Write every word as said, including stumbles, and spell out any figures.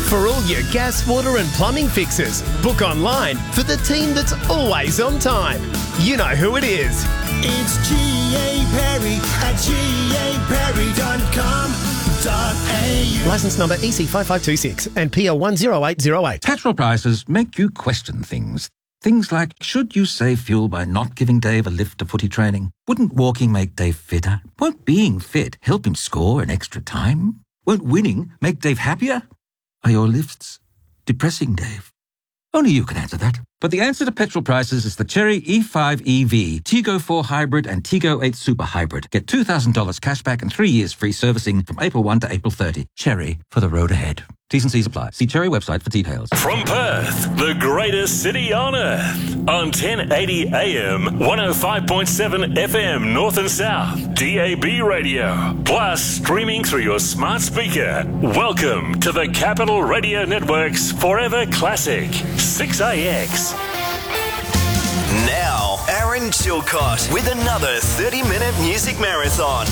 For all your gas, water and plumbing fixes, book online for the team that's always on time. You know who it is. It's G A Perry at G A Perry dot com dot A U. Licence number E C five five two six and P L one zero eight zero eight. Petrol prices make you question things. Things like, should you save fuel by not giving Dave a lift to footy training? Wouldn't walking make Dave fitter? Won't being fit help him score an extra time? Won't winning make Dave happier? Are your lifts depressing, Dave? Only you can answer that. But the answer to petrol prices is the Chery E five E V, Tiggo four Hybrid and Tiggo eight Super Hybrid. Get two thousand dollars cash back and three years free servicing from April first to April thirtieth. Chery, for the road ahead. T's and C's apply. See Chery website for details. From Perth, the greatest city on earth. On ten eighty A M, one oh five point seven F M North and South, D A B radio. Plus, streaming through your smart speaker. Welcome to the Capital Radio Network's Forever Classic, six A X. Now, Aaron Chilcott with another thirty-minute music marathon.